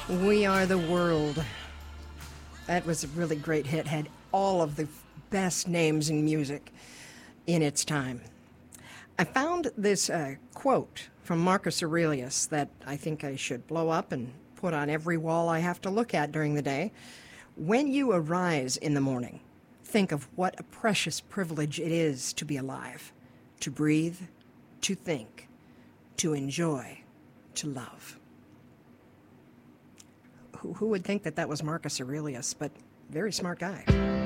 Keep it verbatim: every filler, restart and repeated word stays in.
We Are the World. That was a really great hit. Had all of the best names in music in its time. I found this uh, quote from Marcus Aurelius that I think I should blow up and put on every wall I have to look at during the day. When you arise in the morning, think of what a precious privilege it is to be alive, to breathe, to think, to enjoy, to love. Who, who would think that that was Marcus Aurelius, but very smart guy.